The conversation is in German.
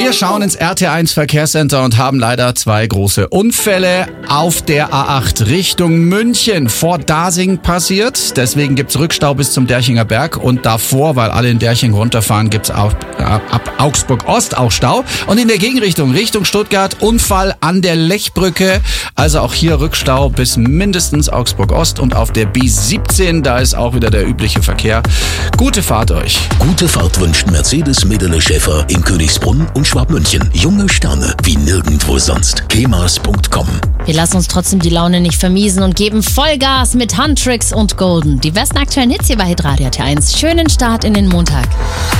Wir schauen ins RT1 Verkehrscenter und haben leider 2 große Unfälle auf der A8 Richtung München vor Dasing passiert. Deswegen gibt's Rückstau bis zum Derchinger Berg und davor, weil alle in Derching runterfahren, gibt's auch ab Augsburg Ost auch Stau. Und in der Gegenrichtung, Richtung Stuttgart, Unfall an der Lechbrücke. Also auch hier Rückstau bis mindestens Augsburg Ost und auf der B17, da ist auch wieder der übliche Verkehr. Gute Fahrt euch. Gute Fahrt wünscht Mercedes Medele Schäfer in Königsbrunn und Schwabmünchen. Junge Sterne wie nirgendwo sonst. kemas.com. Wir lassen uns trotzdem die Laune nicht vermiesen und geben Vollgas mit Huntrix und Golden. Die besten aktuellen Hits hier bei Hitradio T1. Schönen Start in den Montag.